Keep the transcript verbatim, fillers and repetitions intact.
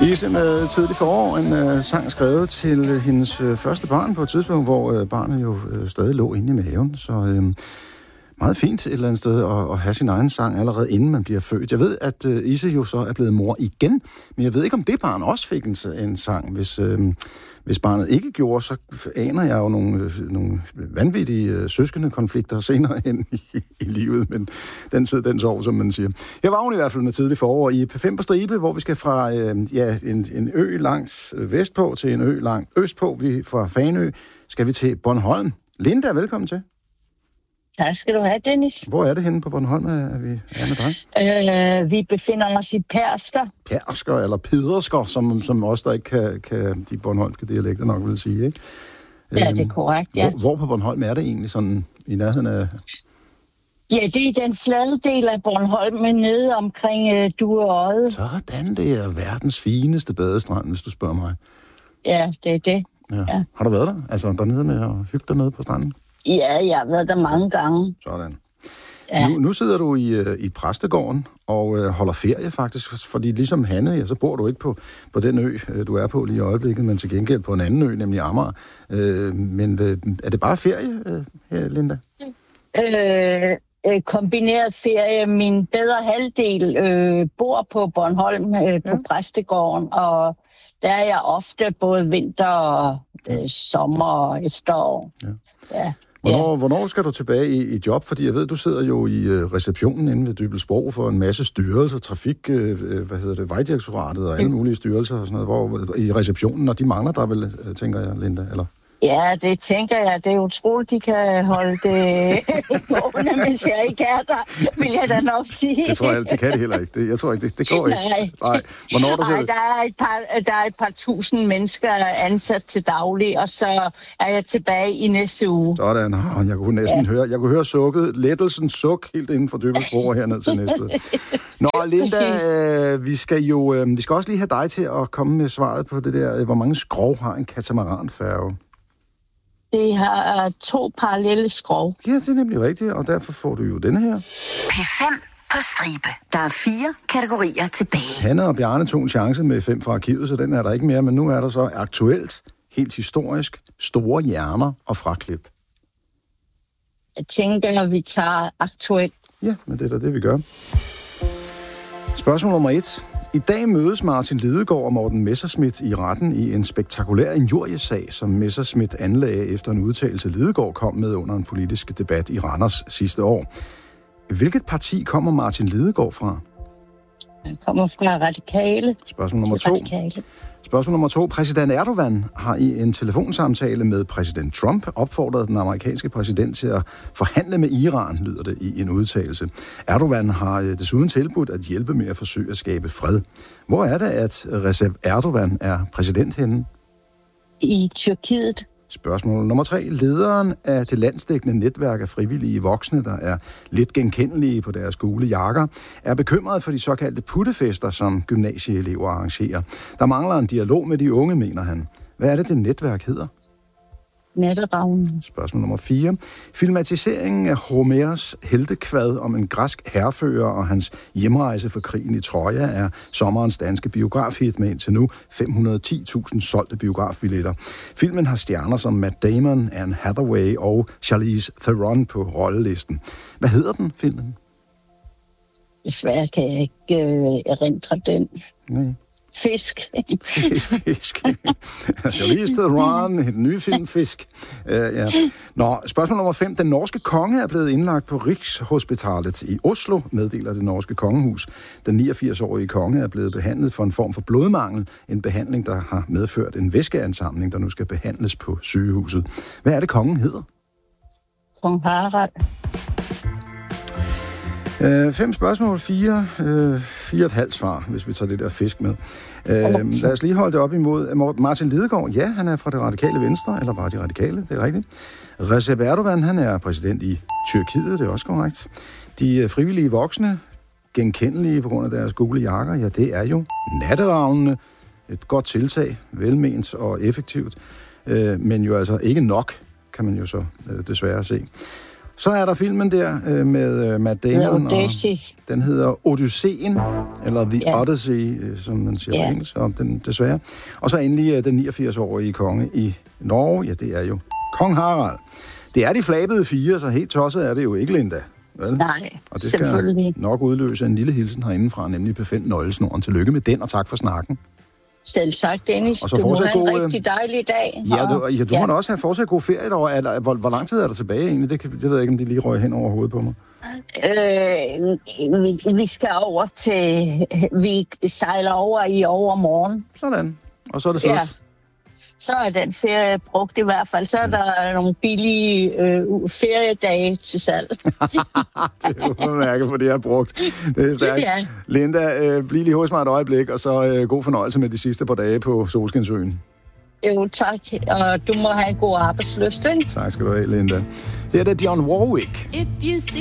Ise med Tidlig forår, en øh, sang skrevet til øh, hendes øh, første barn på et tidspunkt, hvor øh, barnet jo øh, stadig lå inde i maven. Så øh, meget fint et eller andet sted at, at have sin egen sang allerede inden man bliver født. Jeg ved, at øh, Ise jo så er blevet mor igen, men jeg ved ikke, om det barn også fik en, en sang. Hvis, øh, hvis barnet ikke gjorde, så aner jeg jo nogle, øh, nogle vanvittige øh, søskende konflikter senere hen i, i livet, men den tid, den sov, som man siger. Jeg var hun i hvert fald med Tidlig forår i P fem på stribe, hvor vi skal fra øh, ja, en, en ø langt vestpå til en ø langt østpå. Vi fra Fanø skal vi til Bornholm. Linda, velkommen til. Tak skal du have, Dennis. Hvor er det henne på Bornholm, at vi er med dig? Øh, vi befinder os i Pærsker. Pærsker, eller Pedersker, som, som også der ikke kan, kan de bornholmske dialekter nok vil sige, ikke? Ja, det er korrekt, ja. Hvor, hvor på Bornholm er det egentlig sådan i nærheden af... Ja, det er den flade del af Bornholm, men nede omkring uh, Dueodde. Sådan, det er verdens fineste badestrand, hvis du spørger mig. Ja, det er det. Ja. Ja. Har du været der? Altså dernede med at hygge dig nede på stranden? Ja, jeg har været der mange gange. Sådan. Ja. Nu, nu sidder du i, i præstegården og øh, holder ferie faktisk, fordi ligesom Hanne, ja, så bor du ikke på, på den ø, du er på lige i øjeblikket, men til gengæld på en anden ø, nemlig Amager. Øh, men øh, er det bare ferie øh, her, Linda? Øh, øh, kombineret ferie. Min bedre halvdel øh, bor på Bornholm, øh, på ja. Præstegården, og der er jeg ofte både vinter og øh, sommer og efterår. Ja. Ja. Hvornår, ja. hvornår skal du tilbage i, i job? Fordi jeg ved, du sidder jo i uh, receptionen inde ved Dybbølsbro for en masse styrelser, trafik, uh, hvad hedder det, Vejdirektoratet og alle mulige styrelser og sådan noget, hvor, i receptionen, og de mangler der vel, uh, tænker jeg, Linda, eller? Ja, det tænker jeg. Det er utroligt, de kan holde det gående, hvis jeg ikke er der, vil jeg da nok sige. Det tror jeg, det kan det heller ikke. Det, jeg tror ikke, det, det går ikke. Nej. Nej. Hvornår du Ej, der er, et par, der er et par tusind mennesker ansat til daglig, og så er jeg tilbage i næste uge. Sådan, jeg kunne næsten ja. høre, jeg kunne høre sukket, lettelsens suk helt inden for Dybbølsbro og herned til næste. Nå, Linda, øh, vi skal jo, øh, vi skal også lige have dig til at komme med svaret på det der, øh, hvor mange skrov har en katamaranfærge? Det har to parallelle skrov. Ja, det er nemlig rigtigt, og derfor får du jo denne her. P fem på stribe. Der er fire kategorier tilbage. Hanne og Bjarne tog en chance med fem fra arkivet, så den er der ikke mere, men nu er der så aktuelt, helt historisk, store hjerner og fraklip. Jeg tænker, at vi tager aktuelt. Ja, men det er da det, vi gør. Spørgsmål nummer et. I dag mødes Martin Lidegaard og Morten Messerschmidt i retten i en spektakulær injuriesag, som Messerschmidt anlagde efter en udtalelse, Lidegaard kom med under en politisk debat i Randers sidste år. Hvilket parti kommer Martin Lidegaard fra? Han kommer fra Radikale. Spørgsmål nummer to. Radikale. Spørgsmål nummer to. Præsident Erdogan har i en telefonsamtale med præsident Trump opfordret den amerikanske præsident til at forhandle med Iran, lyder det i en udtalelse. Erdogan har desuden tilbudt at hjælpe med at forsøge at skabe fred. Hvor er det, at Recep Erdogan er præsident henne? I Tyrkiet. Spørgsmål nummer tre. Lederen af det landsdækkende netværk af frivillige voksne, der er lidt genkendelige på deres gule jakker, er bekymret for de såkaldte puttefester, som gymnasieelever arrangerer. Der mangler en dialog med de unge, mener han. Hvad er det, det netværk hedder? Natteravnen. Spørgsmål nummer fire. Filmatiseringen af Homers heltekvad om en græsk hærfører og hans hjemrejse for krigen i Troja er sommerens danske biografhit med indtil nu fem hundrede og ti tusind solgte biografbilletter. Filmen har stjerner som Matt Damon, Anne Hathaway og Charlize Theron på rollelisten. Hvad hedder den, filmen? Desværre kan jeg ikke øh, erindre den. Nej. Fisk. Fisk. Charlize Theron, et nye film Fisk. Uh, ja. Nå, spørgsmål nummer fem. Den norske konge er blevet indlagt på Rigshospitalet i Oslo, meddeler det norske kongehus. Den niogfirs-årige konge er blevet behandlet for en form for blodmangel, en behandling, der har medført en væskeansamling, der nu skal behandles på sygehuset. Hvad er det, kongen hedder? Kong Harald. Øh, fem spørgsmål, fire, øh, fire et halvt svar, hvis vi tager det der fisk med. Øh, lad os lige holde det op imod Martin Lidegaard. Ja, han er fra det radikale venstre, eller bare de radikale, det er rigtigt. Recep Erdogan, han er præsident i Tyrkiet, det er også korrekt. De frivillige voksne, genkendelige på grund af deres gule jakker, ja, det er jo natteravnene. Et godt tiltag, velment og effektivt, øh, men jo altså ikke nok, kan man jo så øh, desværre se. Så er der filmen der øh, med øh, Matt Damon. The og Odyssey. den hedder Odysseen, eller The Ja. Odyssey, øh, som man siger Ja. på engelsk, og den desværre. Og så endelig øh, den niogfirs-årige konge i Norge. Ja, det er jo Kong Harald. Det er de flabede fire, så helt tosset er det jo ikke, Linda. Vel? Nej, Og det skal selvfølgelig. nok udløse en lille hilsen herindefra, nemlig befind nøglesnoren. Tillykke med den, og tak for snakken. Selv sagt, Dennis. Og så du må fortsat have en god, øh, rigtig dejlig dag. Ja, du, ja, du ja. må da også have fortsat god ferie derovre. Eller, hvor, hvor lang tid er der tilbage egentlig? Det, kan, det ved jeg ikke, om de lige røg hen over hovedet på mig. Øh, vi, vi skal over til... Vi sejler over i overmorgen. Sådan. Og så er det slut. Ja. Så er den ferie brugt i hvert fald. Så er der nogle billige øh, feriedage til salg. Det er jo mærke for det, jeg har brugt. Det er stærkt. Ja. Linda, øh, bliv lige hos mig et øjeblik, og så øh, god fornøjelse med de sidste par dage på Solskinsøen. Jo, tak. Og du må have en god arbejdsløst, ikke? Tak skal du have, Linda. Det er det Dionne Warwick. If you see